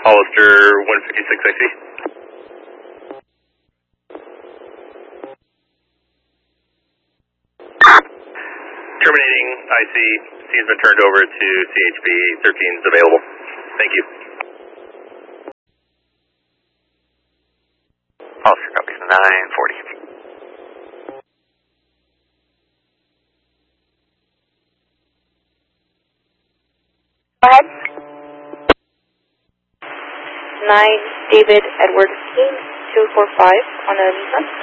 Hollister 156 IC. Terminating IC. C has been turned over to CHB. 13 is available. Thank you. Hollister copies 940. Go ahead. 9 David Edward King 245 on a Nissan.